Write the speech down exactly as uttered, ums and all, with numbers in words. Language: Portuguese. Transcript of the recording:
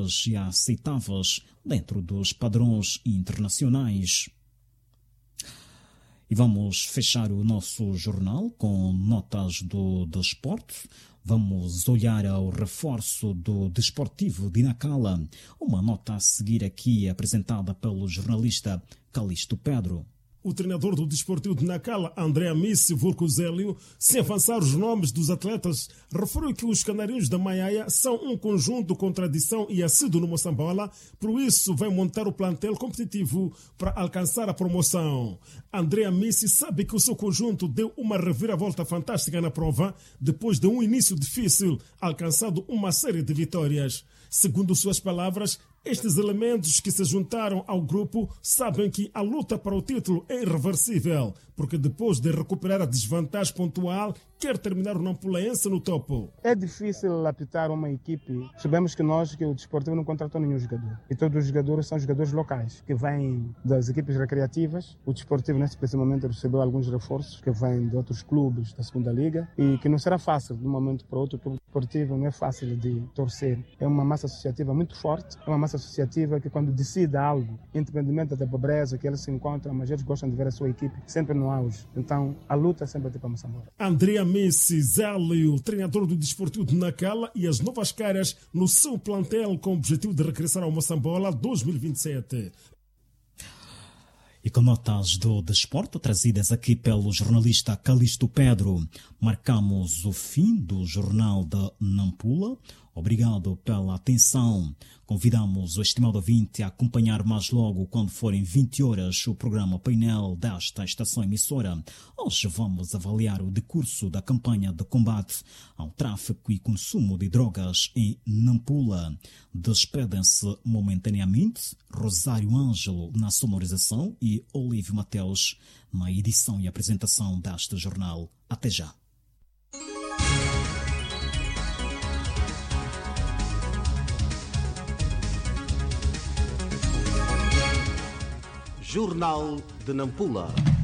e aceitáveis dentro dos padrões internacionais. E vamos fechar o nosso jornal com notas do desporto. Vamos olhar ao reforço do Desportivo de Nacala. Uma nota a seguir aqui apresentada pelo jornalista Calixto Pedro. O treinador do Desportivo de Nacala, André Amissi Vulcuzélio, sem avançar os nomes dos atletas, referiu que os canarinhos da Maiaia são um conjunto com tradição e assíduo no Moçambola, por isso vai montar o plantel competitivo para alcançar a promoção. André Amissi sabe que o seu conjunto deu uma reviravolta fantástica na prova, depois de um início difícil, alcançando uma série de vitórias. Segundo suas palavras, estes elementos que se juntaram ao grupo sabem que a luta para o título é irreversível, porque depois de recuperar a desvantagem pontual, quer terminar o Nampulense no topo. É difícil apitar uma equipe. Sabemos que nós, que o Desportivo não contratou nenhum jogador. E todos os jogadores são jogadores locais, que vêm das equipes recreativas. O Desportivo, nesse preciso momento, recebeu alguns reforços que vêm de outros clubes da segunda Liga e que não será fácil de um momento para o outro, porque o Desportivo não é fácil de torcer. É uma massa associativa muito forte, é uma massa associativa que quando decide algo, independentemente da pobreza que eles se encontram, mas eles gostam de ver a sua equipe sempre no auge. Então, a luta sempre é para Moçambola. André Messi Zélio, treinador do Desportivo de Nacala, e as novas caras no seu plantel com o objetivo de regressar ao Moçambola dois mil e vinte e sete. E com notas do desporto trazidas aqui pelo jornalista Calixto Pedro, marcamos o fim do Jornal da Nampula. Obrigado pela atenção. Convidamos o estimado ouvinte a acompanhar mais logo, quando forem vinte horas, o programa Painel desta estação emissora. Hoje vamos avaliar o decurso da campanha de combate ao tráfico e consumo de drogas em Nampula. Despedem-se momentaneamente Rosário Ângelo na sonorização e Olívio Mateus na edição e apresentação deste jornal. Até já. Jornal de Nampula.